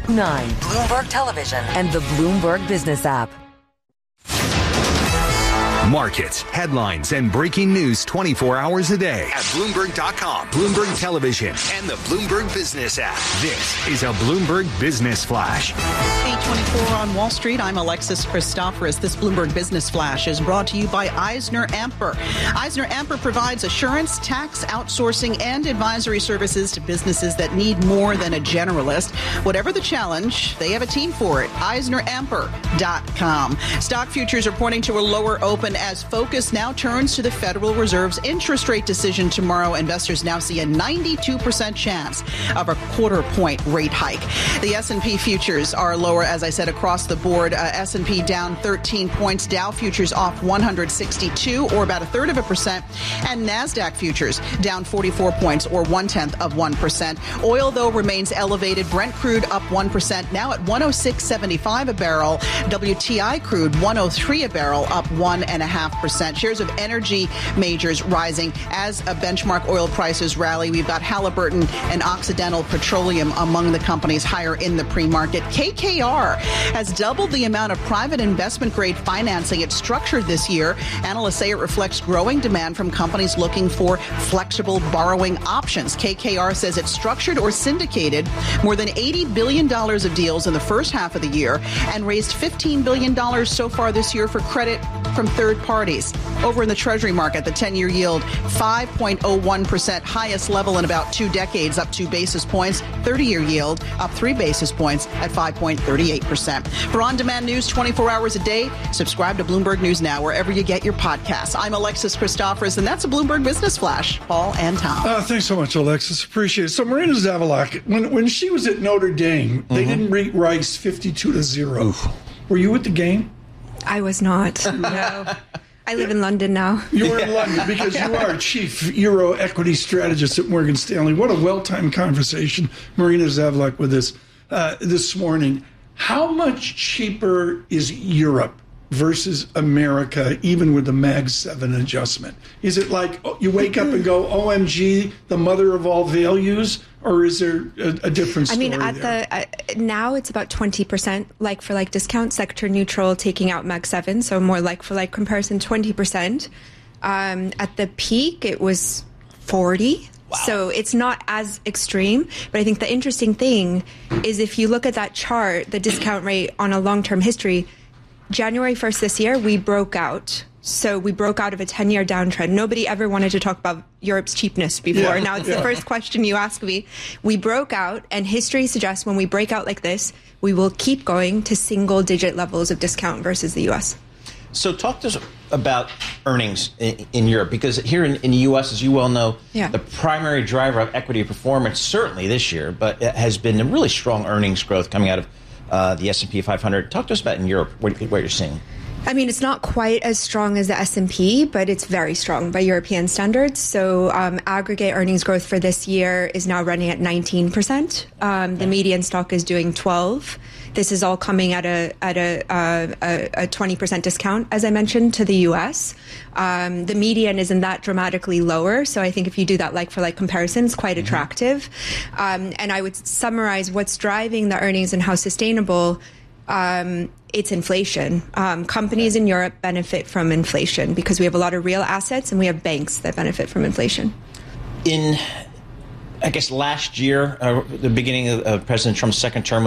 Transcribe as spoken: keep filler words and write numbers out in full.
nine, Bloomberg Television, and the Bloomberg Business app. Markets, headlines, and breaking news twenty-four hours a day at Bloomberg dot com, Bloomberg Television, and the Bloomberg Business app. This is a Bloomberg Business Flash. eight twenty-four on Wall Street. I'm Alexis Christoforous. This Bloomberg Business Flash is brought to you by Eisner Amper. Eisner Amper provides assurance, tax, outsourcing, and advisory services to businesses that need more than a generalist. Whatever the challenge, they have a team for it. Eisner Amper dot com. Stock futures are pointing to a lower open as focus now turns to the Federal Reserve's interest rate decision tomorrow. Investors now see a ninety-two percent chance of a quarter point rate hike. The S and P futures are lower, as I said, across the board. Uh, S and P down thirteen points. Dow futures off one hundred sixty-two, or about a third of a percent. And NASDAQ futures down forty-four points, or one-tenth of one percent. Oil, though, remains elevated. Brent crude up one percent, now at one oh six seventy-five a barrel. W T I crude one oh three a barrel, up one and a half percent. Shares of energy majors rising as a benchmark oil prices rally. We've got Halliburton and Occidental Petroleum among the companies higher in the pre-market. K K R has doubled the amount of private investment grade financing it's structured this year. Analysts say it reflects growing demand from companies looking for flexible borrowing options. K K R says it's structured or syndicated more than eighty billion dollars of deals in the first half of the year and raised fifteen billion dollars so far this year for credit from third parties. Over in the Treasury market, the ten-year yield, five point oh one percent, highest level in about two decades, up two basis points. thirty-year yield, up three basis points at five point three eight percent. For on-demand news twenty-four hours a day, subscribe to Bloomberg News Now, wherever you get your podcasts. I'm Alexis Christoforous, and that's a Bloomberg Business Flash. Paul and Tom. Uh, thanks so much, Alexis. Appreciate it. So Marina Zavalak, when when she was at Notre Dame, mm-hmm. they didn't beat Rice fifty-two to zero. Oof. Were you at the game? I was not. No. I live in London now. You were in London because you are chief Euro equity strategist at Morgan Stanley. What a well-timed conversation, Marina Zavalak, with us uh, this morning. How much cheaper is Europe versus America, even with the Mag seven adjustment? Is it like you wake up and go, O M G, the mother of all values? Or is there a, a different story? I mean, at there? the uh, now it's about twenty percent like for like discount, sector neutral, taking out Mag seven, so more like for like comparison, twenty percent. Um, at the peak, it was forty. Wow. So it's not as extreme. But I think the interesting thing is if you look at that chart, the discount rate on a long-term history, January first this year, we broke out. So we broke out of a ten-year downtrend. Nobody ever wanted to talk about Europe's cheapness before. Yeah, now it's yeah. the first question you ask me. We broke out, and history suggests when we break out like this, we will keep going to single-digit levels of discount versus the U S. So talk to us about earnings in, in Europe, because here in, in the U S, as you well know, yeah. the primary driver of equity performance, certainly this year, but it has been a really strong earnings growth coming out of uh, the S and P five hundred. Talk to us about in Europe, what, what you're seeing. I mean, it's not quite as strong as the S and P, but it's very strong by European standards. So um, aggregate earnings growth for this year is now running at nineteen percent. Um, the median stock is doing twelve. This is all coming at a at a uh, a, a twenty percent discount, as I mentioned, to the U S. Um, the median isn't that dramatically lower, so I think if you do that like for like comparison, it's quite mm-hmm. attractive. Um, and I would summarize what's driving the earnings and how sustainable. Um, it's inflation. Um, companies in Europe benefit from inflation because we have a lot of real assets and we have banks that benefit from inflation. In, I guess, last year, uh, the beginning of uh, President Trump's second term,